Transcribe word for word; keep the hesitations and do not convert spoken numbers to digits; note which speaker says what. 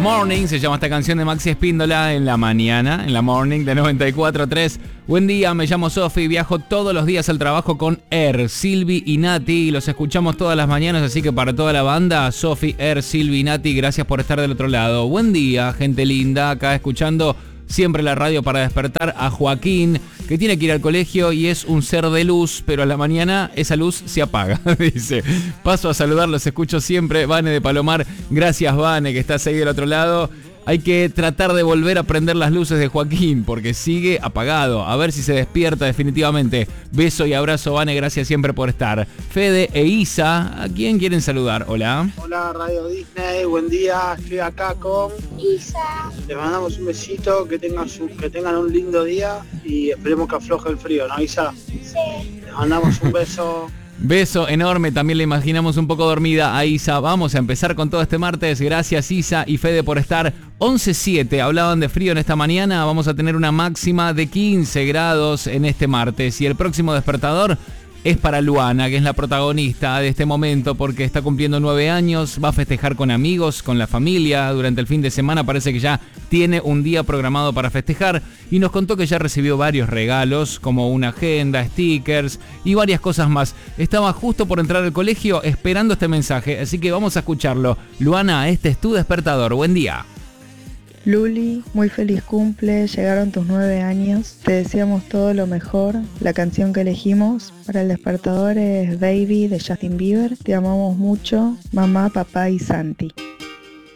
Speaker 1: Morning se llama esta canción de Maxi Espíndola, en la mañana, en la Morning de noventa y cuatro punto tres. Buen día, me llamo Sofi, viajo todos los días al trabajo con Er, Silvi y Nati. Los escuchamos todas las mañanas, así que para toda la banda, Sofi, Er, Silvi y Nati, gracias por estar del otro lado. Buen día, gente linda, acá escuchando siempre la radio para despertar a Joaquín, que tiene que ir al colegio y es un ser de luz, pero a la mañana esa luz se apaga, dice. Paso a saludar, los escucho siempre. Vane de Palomar, gracias Vane, que estás ahí del otro lado. Hay que tratar de volver a prender las luces de Joaquín, porque sigue apagado. A ver si se despierta definitivamente. Beso y abrazo, Vane, gracias siempre por estar. Fede e Isa, ¿a quién quieren saludar? Hola.
Speaker 2: Hola, Radio Disney, buen día. Estoy acá con
Speaker 3: Isa.
Speaker 2: Les mandamos un besito, que tengan, su, que tengan un lindo día y esperemos que afloje el frío, ¿no, Isa?
Speaker 3: Sí.
Speaker 2: Les mandamos un beso.
Speaker 1: Beso enorme, también le imaginamos un poco dormida a Isa. Vamos a empezar con todo este martes. Gracias Isa y Fede por estar. once siete, hablaban de frío en esta mañana. Vamos a tener una máxima de quince grados en este martes. Y el próximo despertador es para Luana, que es la protagonista de este momento porque está cumpliendo nueve años, va a festejar con amigos, con la familia. Durante el fin de semana parece que ya tiene un día programado para festejar y nos contó que ya recibió varios regalos, como una agenda, stickers y varias cosas más. Estaba justo por entrar al colegio esperando este mensaje, así que vamos a escucharlo. Luana, este es tu despertador. Buen día.
Speaker 4: Luli, muy feliz cumple, llegaron tus nueve años, te deseamos todo lo mejor. La canción que elegimos para el despertador es Baby de Justin Bieber. Te amamos mucho, mamá, papá y Santi.